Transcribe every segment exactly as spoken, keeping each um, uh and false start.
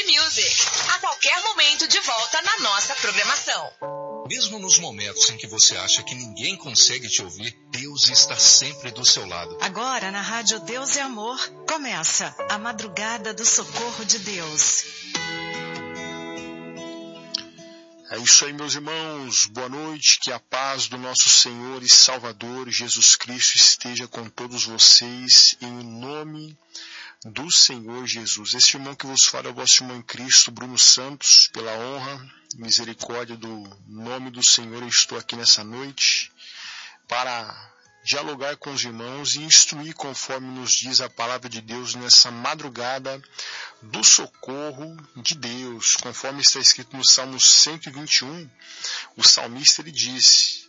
Music. A qualquer momento de volta na nossa programação. Mesmo nos momentos em que você acha que ninguém consegue te ouvir, Deus está sempre do seu lado. Agora na Rádio Deus é Amor, começa a Madrugada do Socorro de Deus. É isso aí, meus irmãos. Boa noite. Que a paz do nosso Senhor e Salvador Jesus Cristo esteja com todos vocês, em nome do Senhor Jesus. Este irmão que vos fala é o vosso irmão em Cristo, Bruno Santos. Pela honra e misericórdia do nome do Senhor, eu estou aqui nessa noite para dialogar com os irmãos e instruir conforme nos diz a palavra de Deus nessa madrugada do socorro de Deus. Conforme está escrito no Salmo cento e vinte e um, o salmista ele disse: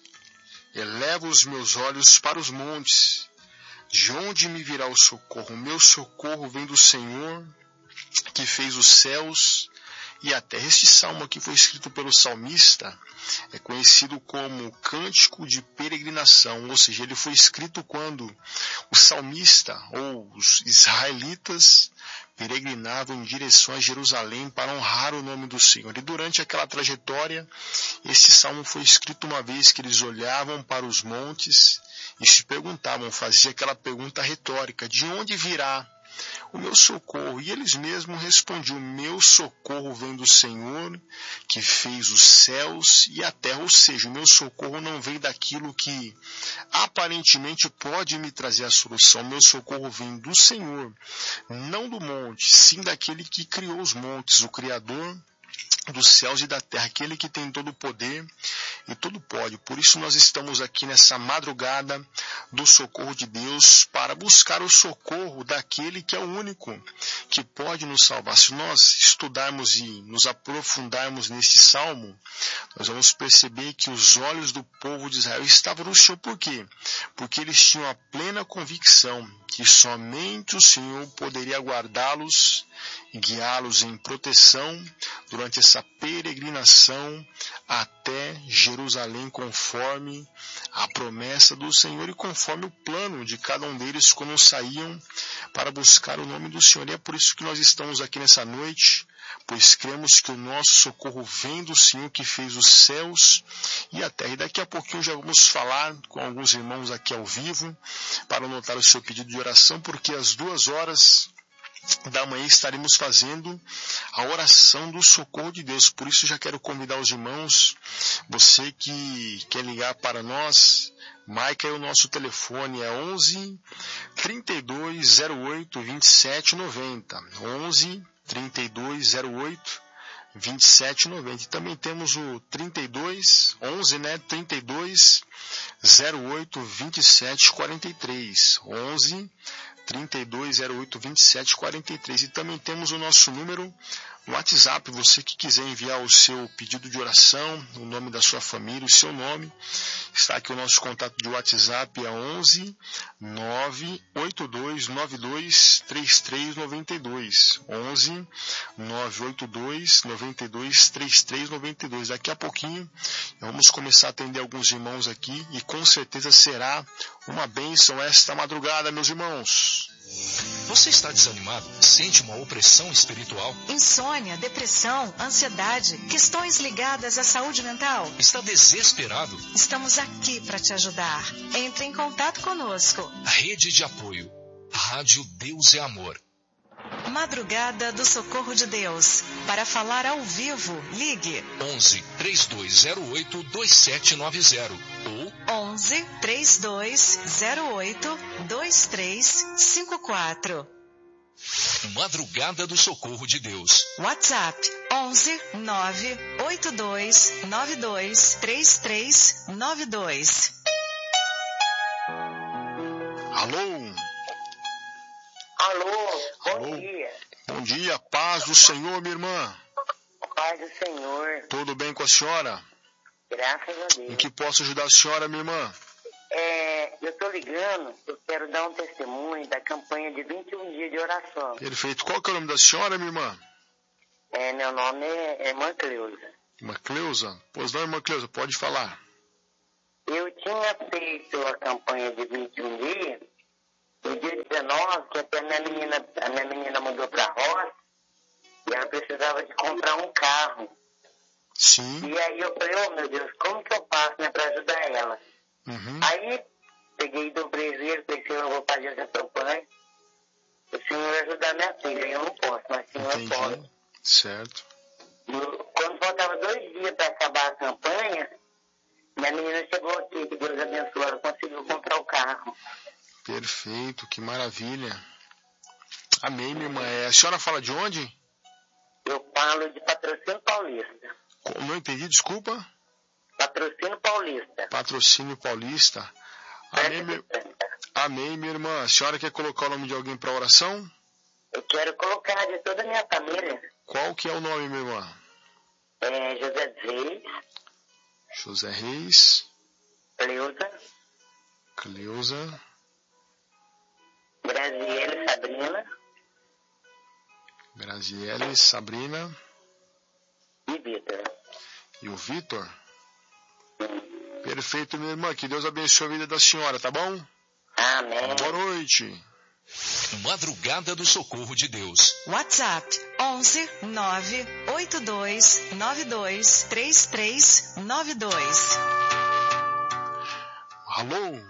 eleva os meus olhos para os montes, de onde me virá o socorro? O meu socorro vem do Senhor, que fez os céus e a terra. Este salmo aqui foi escrito pelo salmista, é conhecido como Cântico de Peregrinação, ou seja, ele foi escrito quando o salmista ou os israelitas peregrinavam em direção a Jerusalém para honrar o nome do Senhor. E durante aquela trajetória, este salmo foi escrito uma vez que eles olhavam para os montes e se perguntavam, fazia aquela pergunta retórica: de onde virá o meu socorro? E eles mesmos respondiam: o meu socorro vem do Senhor, que fez os céus e a terra. Ou seja, o meu socorro não vem daquilo que aparentemente pode me trazer a solução. O meu socorro vem do Senhor, não do monte, sim daquele que criou os montes, o Criador dos céus e da terra, aquele que tem todo o poder e todo pode. Por isso nós estamos aqui nessa madrugada do socorro de Deus, para buscar o socorro daquele que é o único que pode nos salvar. Se nós estudarmos e nos aprofundarmos nesse salmo, nós vamos perceber que os olhos do povo de Israel estavam no chão. Por quê? Porque eles tinham a plena convicção que somente o Senhor poderia guardá-los e guiá-los em proteção durante essa peregrinação até Jerusalém, conforme a promessa do Senhor e conforme o plano de cada um deles quando saíam para buscar o nome do Senhor. E é por isso que nós estamos aqui nessa noite, pois cremos que o nosso socorro vem do Senhor, que fez os céus e a terra. E daqui a pouquinho já vamos falar com alguns irmãos aqui ao vivo para anotar o seu pedido de oração, porque às duas horas da manhã estaremos fazendo a oração do socorro de Deus. Por isso já quero convidar os irmãos, você que quer ligar para nós, marca aí o nosso telefone, é onze, trinta e dois, zero oito, vinte e sete, noventa, onze, trinta e dois, zero oito, vinte e sete, noventa. E também temos o trinta e dois, onze, né, trinta e dois, zero oito, vinte e sete, quarenta e três, onze, trinta e dois, zero oito, vinte e sete, quarenta e três. E também temos o nosso número no WhatsApp, você que quiser enviar o seu pedido de oração, o nome da sua família, o seu nome, está aqui o nosso contato de WhatsApp, é onze, nove oito dois, nove dois, três três nove dois, onze, nove oito dois, nove dois, três três nove dois. Daqui a pouquinho vamos começar a atender alguns irmãos aqui e com certeza será uma bênção esta madrugada, meus irmãos. Você está desanimado? Sente uma opressão espiritual? Insônia, depressão, ansiedade, questões ligadas à saúde mental? Está desesperado? Estamos aqui para te ajudar. Entre em contato conosco. Rede de apoio. Rádio Deus é Amor. Madrugada do Socorro de Deus. Para falar ao vivo, ligue onze, trinta e dois, zero oito, dois sete nove zero ou onze, trinta e dois, zero oito, dois três cinco quatro. Madrugada do Socorro de Deus. WhatsApp onze, nove oito dois, nove dois, três três nove dois. Alô? Alô, bom Alô? dia. Bom dia, paz do Senhor, minha irmã. Paz do Senhor. Tudo bem com a senhora? Graças a Deus. Em que posso ajudar a senhora, minha irmã? É, eu estou ligando, eu quero dar um testemunho da campanha de vinte e um dias de oração. Perfeito. Qual que é o nome da senhora, minha irmã? É, meu nome é Irmã Cleusa. Irmã Cleusa? Pois não, irmã Cleusa, pode falar. Eu tinha feito a campanha de vinte e um dias, no dia dezenove, que até a minha menina, a minha menina mudou para a roça, E ela precisava de comprar um carro. Sim. E aí eu falei, oh meu Deus, como que eu faço, né, para ajudar ela? Uhum. Aí peguei do breveiro, falei, Senhor, eu vou fazer essa campanha. O Senhor vai ajudar minha filha, eu não posso, mas o Senhor Entendi. pode. Certo. E quando faltava dois dias para acabar a campanha, minha menina chegou aqui, que Deus abençoe, ela conseguiu comprar o carro. Perfeito, que maravilha. Amém, minha irmã. É, a senhora fala de onde? Eu falo de Patrocínio Paulista. Não entendi, desculpa. Patrocínio Paulista. Patrocínio Paulista. Amém, meu... Amém, minha irmã. A senhora quer colocar o nome de alguém para oração? Eu quero colocar de toda a minha família. Qual que é o nome, minha irmã? É José Reis. José Reis. Cleusa. Cleusa. Graziele Sabrina. Graziele Sabrina. E Vitor. E o Vitor? Perfeito, minha irmã. Que Deus abençoe a vida da senhora, tá bom? Amém. Boa noite. Madrugada do Socorro de Deus. WhatsApp onze nove oito dois nove dois três três nove dois. Alô?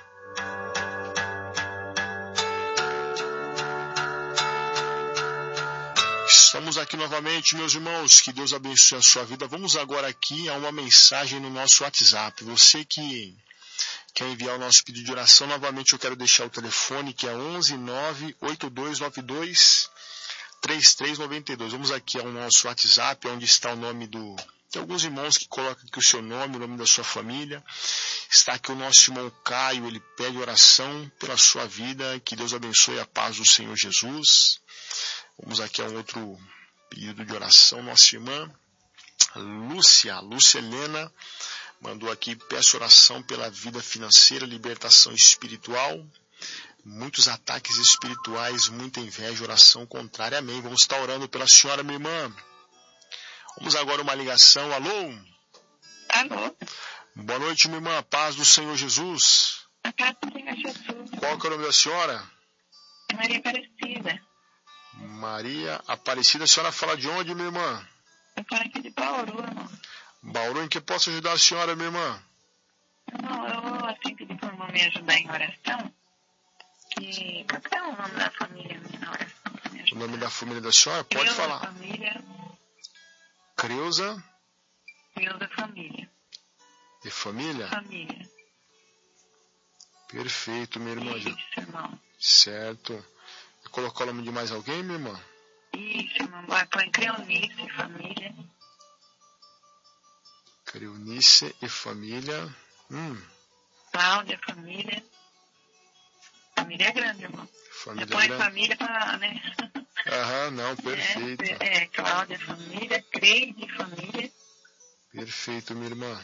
Estamos aqui novamente, meus irmãos. Que Deus abençoe a sua vida. Vamos agora aqui a uma mensagem no nosso WhatsApp. Você que quer enviar o nosso pedido de oração, novamente eu quero deixar o telefone, que é onze nove oito dois nove dois três três nove dois. Vamos aqui ao nosso WhatsApp, onde está o nome do... Tem alguns irmãos que colocam aqui o seu nome, o nome da sua família. Está aqui o nosso irmão Caio, ele pede oração pela sua vida. Que Deus abençoe a paz do Senhor Jesus. Vamos aqui a um outro pedido de oração. Nossa irmã Lúcia, Lúcia Helena, mandou aqui, peço oração pela vida financeira, libertação espiritual, muitos ataques espirituais, muita inveja, oração contrária. Amém. Vamos estar orando pela senhora, minha irmã. Vamos agora uma ligação. Alô? Alô? Boa noite, minha irmã. Paz do Senhor Jesus. A paz do Senhor Jesus. Qual que é o nome da senhora? Maria Aparecida. Maria Aparecida. A senhora fala de onde, minha irmã? Eu falo aqui de Bauru, irmão. Bauru, em que posso ajudar a senhora, minha irmã? Não, eu assim pedi para o irmão me ajudar em oração. Que... Qual que é o nome da família minha na oração? O nome da família da senhora? Pode Creuza falar. Família. Creuza. Creuza Família. De família? Família. Perfeito, minha irmã. Isso, irmão. Certo. Vou colocar o nome de mais alguém, minha irmã? Isso, irmão. Vai põe Creonice Família. Creonice e família. Hum. Cláudia Família. Família é grande, irmão. Família Põe grande. família para, né? Aham, não, perfeito. É, é, Cláudia Família, Creide Família. Perfeito, minha irmã.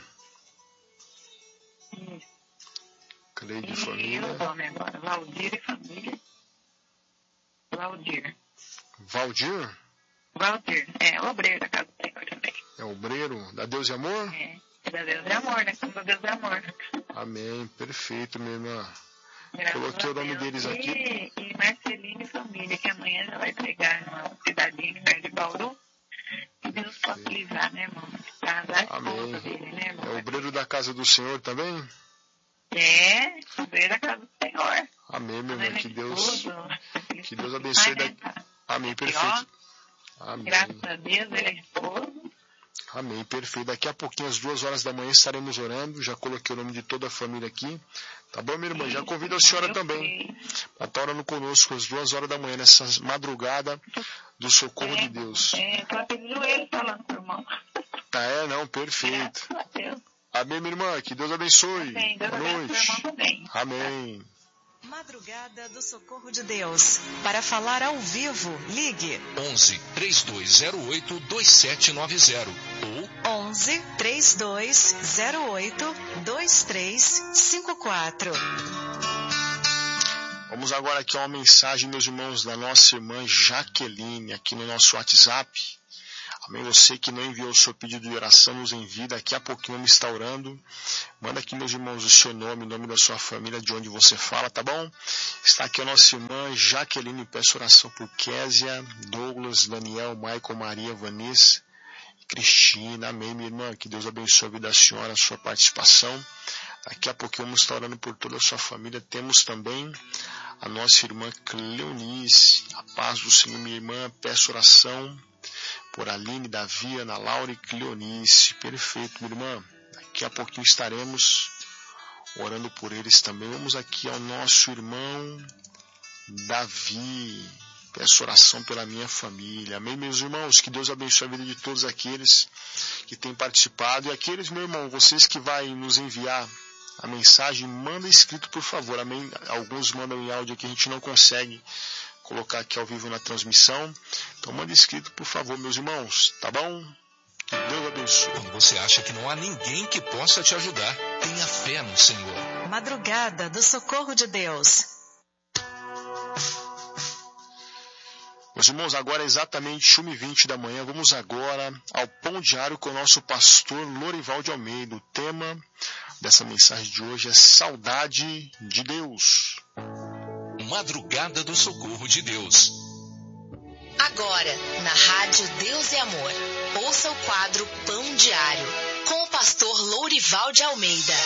Isso. Cleide E família. o nome agora, Valdir e Família. Valdir. Valdir? Valdir, é, o obreiro da casa do Senhor também. É obreiro da Deus e Amor? É, é da Deus é amor, né? Como da Deus é amor. Amém, perfeito, minha irmã. Graças Coloquei o nome a Deus. deles aqui. E, e Marcelino e Família, que amanhã já vai pregar numa cidadinha perto de Bauru. Que Deus possa livrar, né, irmão? Pra dar a Amém. esposa dele, né, irmão? É obreiro da casa do Senhor também? É, obreiro da casa do Senhor. Amém, meu irmão. Que Deus, Esposo, que Deus abençoe. Da... Amém, perfeito. Amém. Graças a Deus, ele é esposo. Amém, perfeito. Daqui a pouquinho, às duas horas da manhã, estaremos orando. Já coloquei o nome de toda a família aqui. Tá bom, minha irmã? Já convido a senhora também para estar orando conosco às duas horas da manhã, nessa madrugada do socorro é, de Deus. É, eu tô até de joelho falando com o irmão. Tá, é, não, perfeito. Graças a Deus. Amém, minha irmã. Que Deus abençoe. Amém. Deus Boa abençoe o noite. irmão também. Amém. Madrugada do Socorro de Deus. Para falar ao vivo, ligue onze, três dois zero oito, dois sete nove zero ou onze, três dois zero oito, dois três cinco quatro. Vamos agora aqui a uma mensagem, meus irmãos, da nossa irmã Jaqueline, aqui no nosso WhatsApp. Amém. Você que não enviou o seu pedido de oração, nos envie. Daqui a pouquinho vamos estar orando. Manda aqui, meus irmãos, o seu nome, o nome da sua família, de onde você fala, tá bom? Está aqui a nossa irmã Jaqueline. Peço oração por Késia, Douglas, Daniel, Michael, Maria, Vanessa e Cristina. Amém, minha irmã. Que Deus abençoe a vida da senhora, a sua participação. Daqui a pouquinho vamos estar orando por toda a sua família. Temos também a nossa irmã Cleonice. A paz do Senhor, minha irmã. Peço oração por Aline, Davi, Ana Laura e Cleonice. Perfeito, minha irmã. Daqui a pouquinho estaremos orando por eles também. Vamos aqui ao nosso irmão Davi. Peço oração pela minha família. Amém, meus irmãos? Que Deus abençoe a vida de todos aqueles que têm participado. E aqueles, meu irmão, vocês que vão nos enviar a mensagem, manda escrito, por favor. Amém? Alguns mandam em áudio que a gente não consegue colocar aqui ao vivo na transmissão. Então manda escrito, por favor, meus irmãos. Tá bom? Que Deus abençoe. Quando você acha que não há ninguém que possa te ajudar, tenha fé no Senhor. Madrugada do Socorro de Deus. Meus irmãos, agora é exatamente uma e vinte da manhã. Vamos agora ao Pão Diário com o nosso pastor Lorival de Almeida. O tema dessa mensagem de hoje é Saudade de Deus. Madrugada do Socorro de Deus. Agora, na Rádio Deus e Amor, ouça o quadro Pão Diário, com o pastor Lourival de Almeida.